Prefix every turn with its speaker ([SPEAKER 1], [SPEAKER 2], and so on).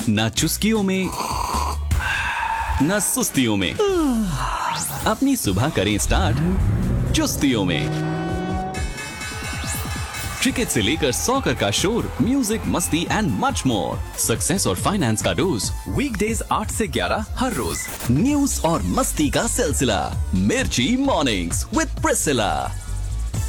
[SPEAKER 1] ना चुस्कियों में ना सुस्तियों में, अपनी सुबह करें स्टार्ट चुस्तियों में। क्रिकेट से लेकर सॉकर का शोर, म्यूजिक, मस्ती एंड मच मोर। सक्सेस और फाइनेंस का डोज वीकडेज 8 से 11 हर रोज। न्यूज और मस्ती का सिलसिला, मिर्ची मॉर्निंग्स विद प्रिसिला।